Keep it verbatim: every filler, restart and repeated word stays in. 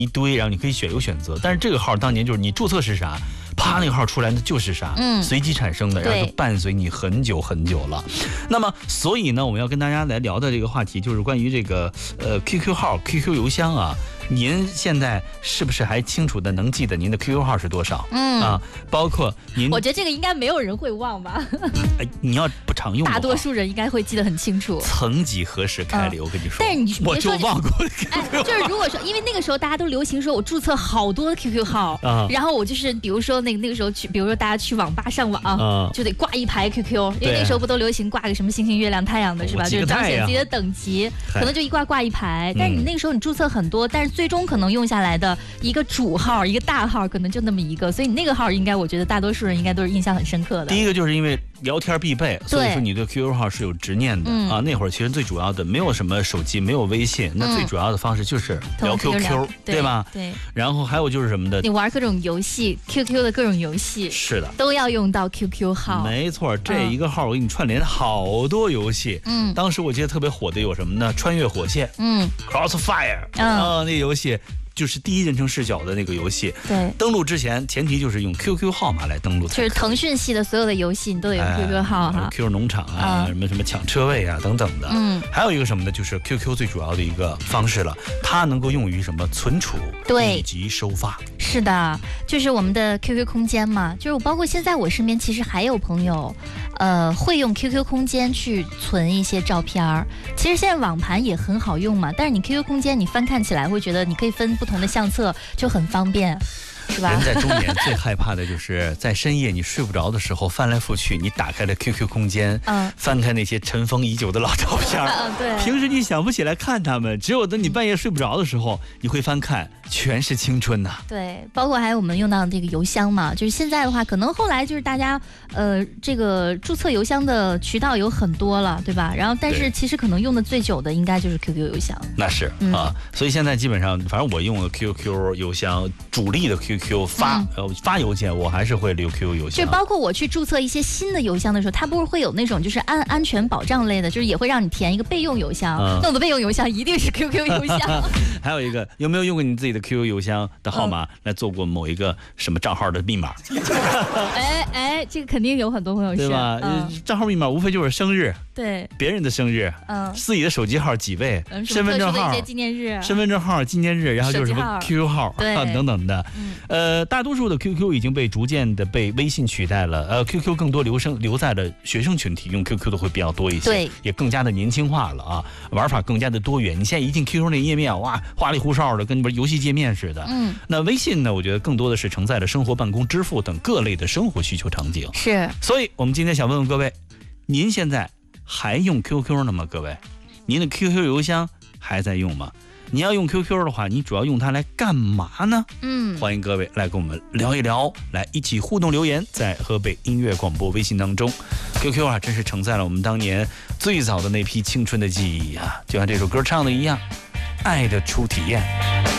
一堆，然后你可以选有选择。但是这个号当年就是你注册是啥，啪那个号出来的就是啥，嗯，随机产生的，然后就伴随你很久很久了。那么所以呢，我们要跟大家来聊的这个话题就是关于这个呃 Q Q 号、Q Q 邮箱啊。您现在是不是还清楚的能记得您的 Q Q 号是多少？嗯啊，包括您， 我觉得这个应该没有人会忘吧？ 哎，你要不常用的话， 大多数人应该会记得很清楚。 曾几何时，凯里，我跟你说， 但是你我就忘过 Q Q 号。哎，就是如果说，因为那个时候大家都流行说，我注册好多 Q Q 号，啊、然后我就是比如说那个那个时候去，比如说大家去网吧上网，啊、就得挂一排 Q Q， 因为那个时候不都流行挂个什么星星、月亮、太阳的是吧？就是彰显自己的等级，可能就一挂挂一排。但是你那个时候你注册很多，但是最终可能用下来的一个主号一个大号可能就那么一个，所以你那个号应该我觉得大多数人应该都是印象很深刻的。 第一个就是因为聊天必备，所以说你对 Q Q 号是有执念的、嗯、啊。那会儿其实最主要的没有什么手机，没有微信，那最主要的方式就是聊 Q Q，、嗯、对, 对吧？ 对。 然后还有就是什么的， 你玩各种游戏 ，Q Q 的各种游戏， 是的， 都要用到 Q Q 号。 没错，这一个号我给你串联好多游戏。嗯，当时我记得特别火的有什么呢？穿越火线，嗯 ，Crossfire， 嗯、啊，那个游戏。就是第一人称视角的那个游戏， 对， 登录之前前提就是用 Q Q 号码来登录， 就是腾讯系的所有的游戏你都得用 Q Q 号哈、哎、 ，Q Q 农场啊，嗯、什么什么抢车位啊等等的，嗯，还有一个什么呢？就是 Q Q 最主要的一个方式了，它能够用于什么存储， 对， 以及收发。 是的，就是我们的 Q Q 空间嘛，就是包括现在我身边其实还有朋友，呃，会用 Q Q 空间去存一些照片儿。其实现在网盘也很好用嘛，但是你 Q Q 空间你翻看起来会觉得你可以分不同的相册。就很方便，是吧？ 人在中年最害怕的就是在深夜你睡不着的时候翻来覆去，你打开了 Q Q 空间，嗯，翻开那些尘封已久的老照片，嗯，对。平时你想不起来看他们，只有等你半夜睡不着的时候，你会翻看，全是青春呐、啊。 对，包括还有我们用到的这个邮箱嘛，就是现在的话，可能后来就是大家呃这个注册邮箱的渠道有很多了，对吧？然后但是其实可能用的最久的应该就是 Q Q 邮箱。 那是、嗯、啊，所以现在基本上，反正我用了 Q Q 邮箱，主力的 Q Q 发、嗯、呃发邮件，我还是会留 Q Q 邮箱。 就包括我去注册一些新的邮箱的时候，它不是会有那种就是安安全保障类的，就是也会让你填一个备用邮箱。嗯、那我的备用邮箱一定是 Q Q 邮箱。 还有一个，有没有用过你自己的 Q Q 邮箱的号码、嗯、来做过某一个什么账号的密码？ 哎哎，这个肯定有很多朋友是， 对吧？嗯、账号密码无非就是生日， 对， 别人的生日，嗯，自己的手机号几位，嗯、身份证号、 纪念日、 身份证号、纪念日，然后就是什么 Q Q 号，对、啊，等等的。嗯、呃，大多数的 Q Q 已经被逐渐的被微信取代了。呃 ，Q Q 更多留生留在了学生群体，用 Q Q 的会比较多一些， 对， 也更加的年轻化了啊，玩法更加的多元。你现在一进 Q Q 那页面，哇，花里胡哨的，跟不是游戏界面似的。嗯，那微信呢，我觉得更多的是承载了生活、办公、支付等各类的生活需求场景。 是， 所以我们今天想问问各位，您现在还用 Q Q 呢吗？各位，您的 Q Q 邮箱还在用吗？你要用 Q Q 的话，你主要用它来干嘛呢？嗯，欢迎各位来跟我们聊一聊，来一起互动留言，在河北音乐广播微信当中。Q Q 啊，真是承载了我们当年最早的那批青春的记忆啊，就像这首歌唱的一样，爱的初体验。